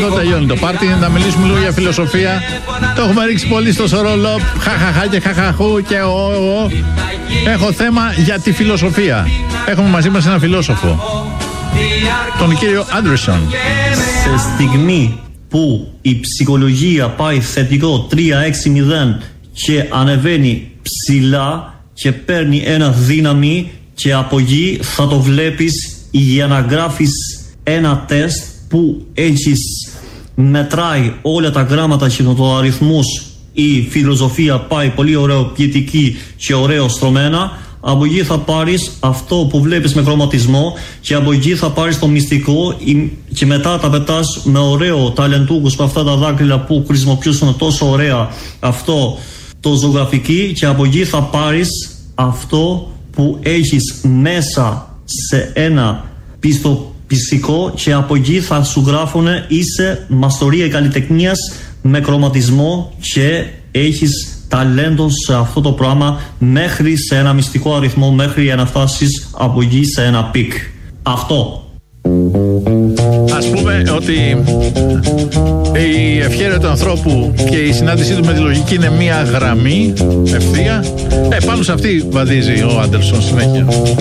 εδώ τελειώνει το πάρτι. Να μιλήσουμε λίγο για φιλοσοφία. Το έχουμε ρίξει πολύ στο σορολόπ. Χαχαχά και χαχαχού και Έχω θέμα για τη φιλοσοφία. Έχουμε μαζί μας έναν φιλόσοφο, τον κύριο Άντερσον. Σε στιγμή που η ψυχολογία πάει θετικό 3-6-0 και ανεβαίνει ψηλά και παίρνει ένα δύναμη, και από εκεί θα το βλέπεις για να γράφεις ένα τεστ που έχεις μετράει όλα τα γράμματα και το αριθμούς. Η φιλοσοφία πάει πολύ ωραίο ποιητική και ωραίο στρωμένα. Από εκεί θα πάρεις αυτό που βλέπεις με χρωματισμό και από εκεί θα πάρεις το μυστικό και μετά τα πετάς με ωραίο ταλεντούκους με αυτά τα δάκτυλα που χρησιμοποιούσαν τόσο ωραία αυτό το ζωγραφική, και από εκεί θα πάρεις αυτό που έχεις μέσα σε ένα πιστικό και από εκεί θα σου γράφουν είσαι μαστορία καλλιτεχνίας με χρωματισμό και έχεις ταλέντο σε αυτό το πράγμα μέχρι σε ένα μυστικό αριθμό, μέχρι να φτάσεις από εκεί σε ένα πικ. Αυτό. Ας πούμε ότι η ευχέρεια του ανθρώπου και η συνάντησή του με τη λογική είναι μία γραμμή ευθεία. Πάνω σε αυτή βαδίζει ο Άντερσον συνέχεια.